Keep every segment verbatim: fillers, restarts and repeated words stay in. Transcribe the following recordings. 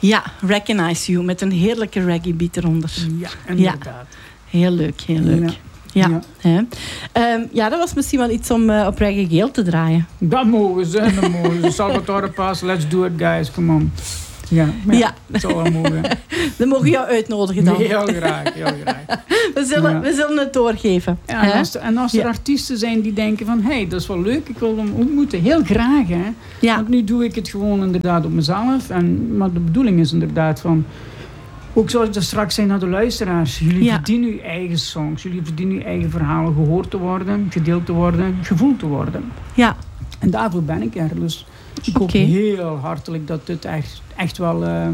Ja, Recognize You met een heerlijke reggae beat eronder. Ja, inderdaad. Ja. Heel leuk, heel leuk. Ja. Ja, Ja. hè. Um, ja, dat was misschien wel iets om uh, op Reggae Gale te draaien. Dat mogen ze, dat mogen ze. Salvatore Paz, let's do it guys, come on. Ja, maar ja, Ja. het zal wel mogen. Dan mogen we jou uitnodigen dan. Nee, heel graag, heel graag. We zullen, Ja. we zullen het doorgeven. Ja, hè? en als, er, en als er Ja. artiesten zijn die denken van... hé, hey, dat is wel leuk, ik wil hem ontmoeten. Heel graag, hè. Ja. Want nu doe ik het gewoon inderdaad op mezelf. En, maar de bedoeling is inderdaad van... ook zoals ik dat straks zei naar de luisteraars. Jullie Ja. verdienen uw eigen songs. Jullie verdienen uw eigen verhalen gehoord te worden, gedeeld te worden, gevoeld te worden. Ja. En daarvoor ben ik er. Dus ik hoop Oké. heel hartelijk dat dit echt, echt wel uh,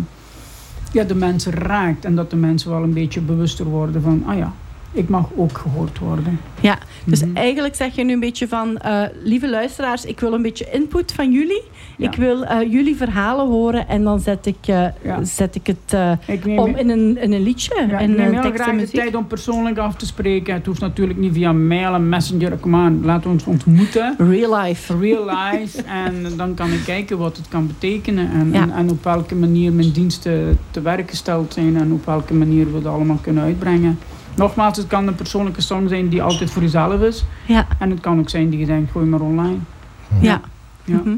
ja, de mensen raakt. En dat de mensen wel een beetje bewuster worden van... ah ja, ik mag ook gehoord worden. Ja, dus Mhm. eigenlijk zeg je nu een beetje van... Uh, lieve luisteraars, ik wil een beetje input van jullie. Ja. Ik wil uh, jullie verhalen horen en dan zet ik, uh, Ja. zet ik het uh, Ik neem, om in een, in een liedje. ja, en ik neem uh, heel tekst en graag de muziek. tijd om persoonlijk af te spreken. Het hoeft natuurlijk niet via mail en messenger. Kom aan, laten we ons ontmoeten. Real life. Real life. En dan kan ik kijken wat het kan betekenen. En, Ja. en, en op welke manier mijn diensten te werk gesteld zijn. En op welke manier we het allemaal kunnen uitbrengen. Nogmaals, het kan een persoonlijke song zijn die altijd voor jezelf is. Ja. En het kan ook zijn die je denkt, gooi maar online. Ja. Ja. Mhm.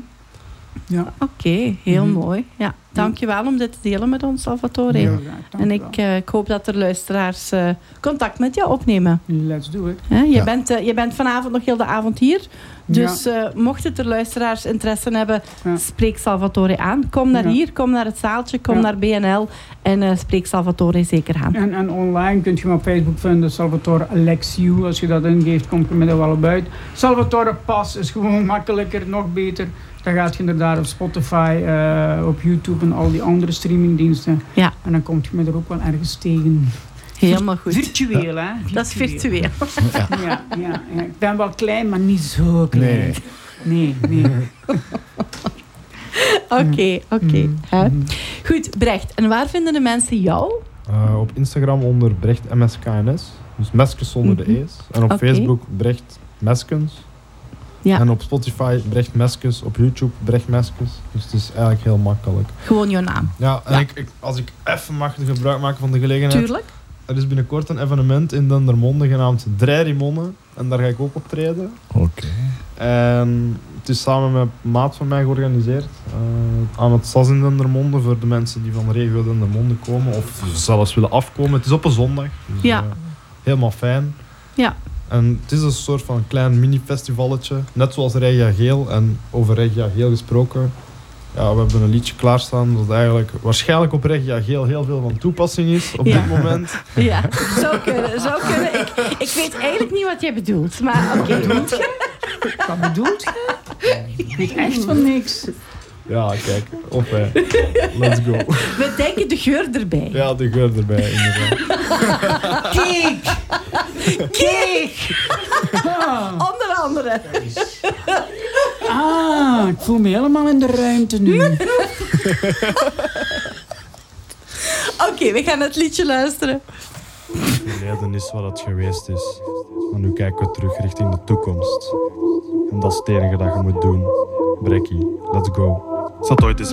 Ja. Oké, okay, heel Mhm. mooi. Ja, dankjewel om dit te delen met ons, Salvatore. Heel graag, dank En u ik, uh, ik hoop dat er luisteraars uh, contact met jou opnemen. wel. Let's do it. Hè, je, Ja. bent, uh, je bent vanavond nog heel de avond hier. Dus uh, mochten er luisteraars interesse hebben, Ja. spreek Salvatore aan. Kom naar Ja. hier, kom naar het zaaltje, kom Ja. naar B N L en uh, spreek Salvatore zeker aan. En, en online kun je me op Facebook vinden, Salvatore Alexiou. Als je dat ingeeft, komt je me er wel op uit. Salvatore Paz is gewoon makkelijker, nog beter. Dan gaat je inderdaad op Spotify, uh, op YouTube en al die andere streamingdiensten. Ja. En dan komt je me er ook wel ergens tegen. Helemaal goed. Virtueel, hè? Dat is virtueel. Ja, ja, ja. Ik ben wel klein, maar niet zo klein. Nee, nee. nee. Oké, oké. Mm. hè. Goed, Brecht. En waar vinden de mensen jou? Uh, op Instagram onder Brecht M S K N S. Dus Meskens zonder Mhm. de E's. En op Oké. Facebook Brecht Meskens. Ja, En op Spotify Brecht Meskens. Op YouTube Brecht Meskens. Dus het is eigenlijk heel makkelijk. gewoon jouw naam. Ja, en Ja. Ik, ik, als ik even mag gebruik maken van de gelegenheid. Tuurlijk. Er is binnenkort een evenement in Dendermonde genaamd Drijrimonde. En daar ga ik ook optreden. Oké. En het is samen met een maat van mij georganiseerd. Uh, aan het S A S in Dendermonde. Voor de mensen die van de regio Dendermonde komen. Of zelfs willen afkomen. Het is op een zondag. Dus, Ja. uh, helemaal fijn. Ja. En het is een soort van klein mini-festivalletje. Net zoals Regia Geel. En over Regia Geel gesproken. Ja, we hebben een liedje klaarstaan dat eigenlijk waarschijnlijk op Regia Geel heel veel van toepassing is op Ja. dit moment. Ja, zou kunnen, zou kunnen. Ik, ik weet eigenlijk niet wat jij bedoelt, maar oké. Wat bedoelt je? Wat bedoelt je? Ik weet echt van niks. Ja, kijk. Of wij. Let's go. We denken de geur erbij. Ja, de geur erbij, inderdaad. Kijk! Kijk! Ah, Onder andere. ah, ik voel me helemaal in de ruimte nu. Oké, we gaan het liedje luisteren. Het verleden is wat het geweest is. Maar nu kijken we terug richting de toekomst. En dat is het enige dat je moet doen. Brekkie, let's go. Zat ooit eens